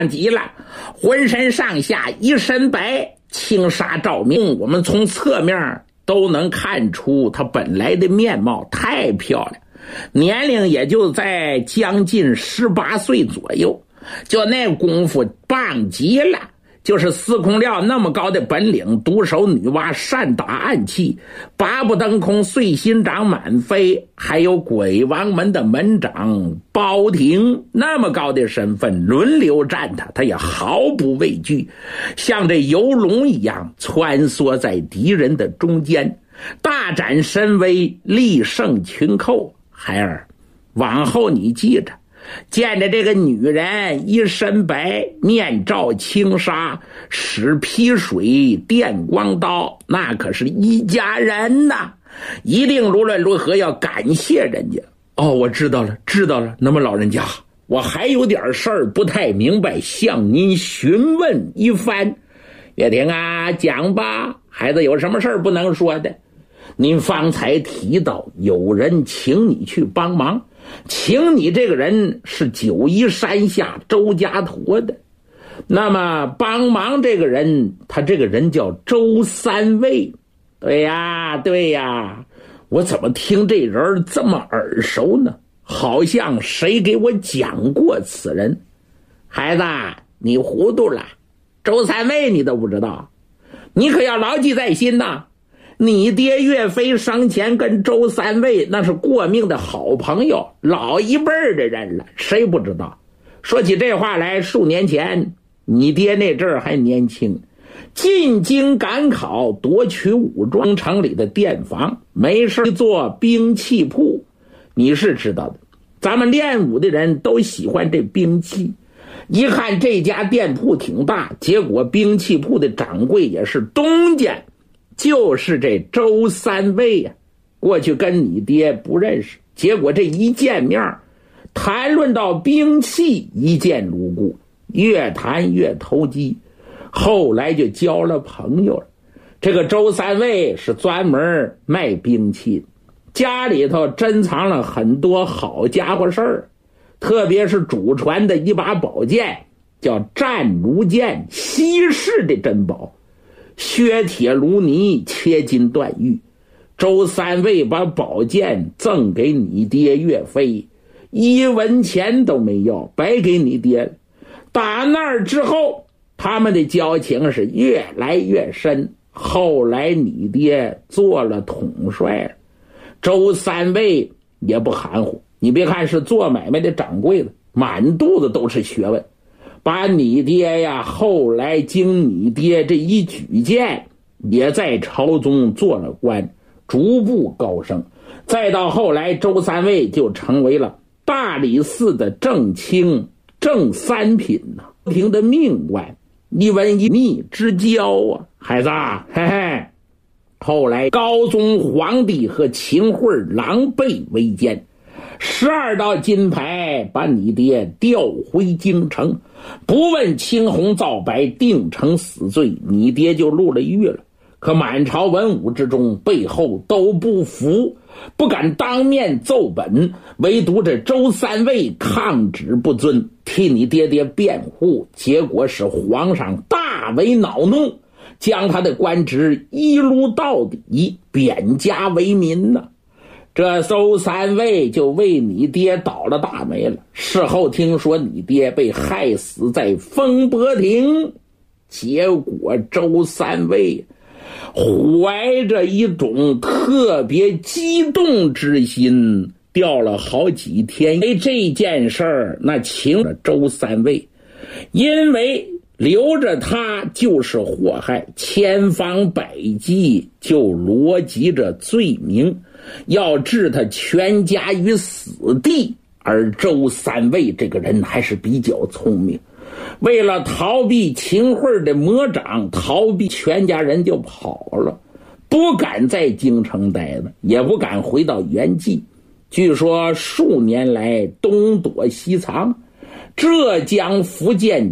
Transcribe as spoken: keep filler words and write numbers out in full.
极了，浑身上下一身白，轻纱照明，我们从侧面都能看出她本来的面貌，太漂亮。年龄也就在将近十八岁左右，就那功夫棒极了。就是司空廖那么高的本领，独守女娲，善打暗器，八不登空，碎心掌满飞，还有鬼王门的门长包廷那么高的身份，轮流战他，他也毫不畏惧，像这游龙一样穿梭在敌人的中间，大展神威，力胜群寇。孩儿，往后你记着，见着这个女人一身白，面罩轻纱，使劈水电光刀，那可是一家人呐，一定无论如何要感谢人家。哦，我知道了知道了，那么老人家，我还有点事儿不太明白，向您询问一番。岳霆啊，讲吧，孩子有什么事儿不能说的？您方才提到有人请你去帮忙，请你这个人是九嶷山下周家沱的，那么帮忙这个人，他这个人叫周三位。对呀对呀，我怎么听这人这么耳熟呢？好像谁给我讲过此人。孩子，你糊涂了，周三位你都不知道，你可要牢记在心呐。你爹岳飞生前跟周三位那是过命的好朋友，老一辈的人了，谁不知道？说起这话来，数年前你爹那阵儿还年轻，进京赶考，夺取武装城里的店房，没事做兵器铺。你是知道的，咱们练武的人都喜欢这兵器，一看这家店铺挺大，结果兵器铺的掌柜也是东家，就是这周三位呀、啊。过去跟你爹不认识，结果这一见面，谈论到兵器，一见如故，越谈越投机，后来就交了朋友了。这个周三位是专门卖兵器，家里头珍藏了很多好家伙事儿，特别是祖传的一把宝剑，叫战如剑，稀世的珍宝，削铁如泥，切金断玉。周三位把宝剑赠给你爹岳飞，一文钱都没要，白给你爹了。打那儿之后，他们的交情是越来越深，后来你爹做了统帅了，周三位也不含糊，你别看是做买卖的掌柜的，满肚子都是学问，把你爹呀，后来经你爹这一举荐，也在朝中做了官，逐步高升，再到后来周三位就成为了大理寺的正卿正三品呐、啊，廷的命官，一文一秘之交啊，孩子啊，嘿嘿。后来高宗皇帝和秦桧狼狈为奸，十二道金牌把你爹调回京城，不问青红皂白，定成死罪，你爹就入了狱了。可满朝文武之中，背后都不服，不敢当面奏本，唯独这周三位抗旨不遵，替你爹爹辩护，结果使皇上大为恼怒，将他的官职一撸到底，贬家为民呢。这周三位就为你爹倒了大霉了。事后听说你爹被害死在风波亭，结果周三位怀着一种特别激动之心，掉了好几天。因为这件事儿，那请了周三位，因为留着他就是祸害，千方百计就罗辑着罪名，要置他全家于死地。而周三位这个人还是比较聪明，为了逃避秦桧的魔掌，逃避全家人就跑了，不敢在京城待了，也不敢回到原籍。据说数年来东躲西藏，浙江福建